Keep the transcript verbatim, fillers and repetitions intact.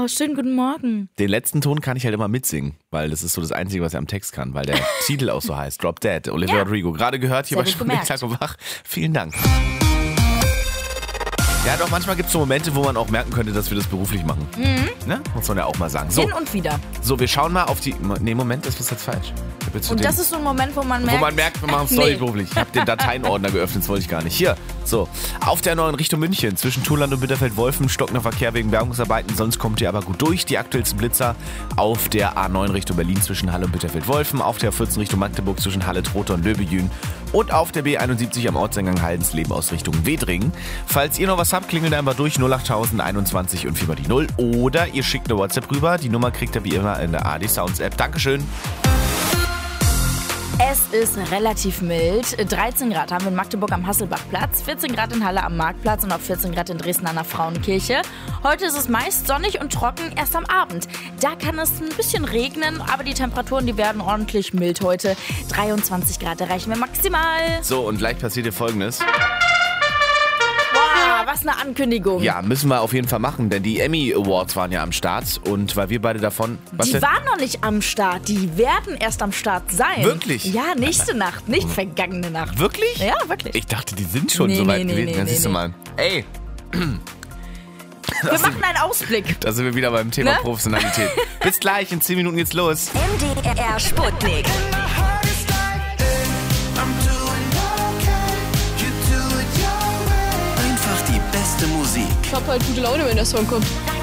Oh, schönen guten Morgen. Den letzten Ton kann ich halt immer mitsingen, weil das ist so das Einzige, was er am Text kann, weil der Titel auch so heißt, Drop Dead, Olivia Ja. Rodrigo. Gerade gehört hier Sehr bei gut Schwulen Tag und Wach. Vielen Dank. Ja, doch, manchmal gibt es so Momente, wo man auch merken könnte, dass wir das beruflich machen. Mhm. Ne? Muss man ja auch mal sagen. So, Hin und wieder. so, wir schauen mal auf die... Nee, Moment, das ist jetzt falsch. Ich hab jetzt Und den- das ist so ein Moment, wo man merkt... Wo man merkt, wir machen Story nee. beruflich. Ich habe den Dateienordner geöffnet, das wollte ich gar nicht. Hier, so. Auf der neuen Richtung München, zwischen Thurland und Bitterfeld-Wolfen, stockender Verkehr wegen Bergungsarbeiten, sonst kommt ihr aber gut durch. Die aktuellsten Blitzer auf der A neun Richtung Berlin zwischen Halle und Bitterfeld-Wolfen, auf der A vierzehn Richtung Magdeburg zwischen Halle, Trotha und Löbejün und auf der B einundsiebzig am Ortseingang Haldensleben aus Richtung Wedringen. Falls ihr noch was habt, klingelt einfach durch null acht tausend einundzwanzig und vier mal die null oder ihr schickt eine WhatsApp rüber. Die Nummer kriegt ihr wie immer in der A D Sounds App. Dankeschön. Es ist relativ mild. dreizehn Grad haben wir in Magdeburg am Hasselbachplatz, vierzehn Grad in Halle am Marktplatz und auch vierzehn Grad in Dresden an der Frauenkirche. Heute ist es meist sonnig und trocken, erst am Abend. Da kann es ein bisschen regnen, aber die Temperaturen, die werden ordentlich mild heute. dreiundzwanzig Grad erreichen wir maximal. So, und gleich passiert hier Folgendes. Boah, was eine Ankündigung. Ja, müssen wir auf jeden Fall machen, denn die Emmy Awards waren ja am Start und weil wir beide davon... Was Die denn? waren noch nicht am Start, die werden erst am Start sein. Wirklich? Ja, nächste Nacht, nicht vergangene Nacht. Wirklich? Ja, wirklich. Ich dachte, die sind schon Nee, so weit nee, nee, gewesen. nee, Dann nee, siehst du nee. mal. Ey, Wir machen einen Ausblick. da sind wir wieder beim Thema Ne? Professionalität. Bis gleich, in zehn Minuten geht's los. M D R Sputnik. Einfach die beste Musik. Ich hab halt gute Laune, wenn der Song kommt.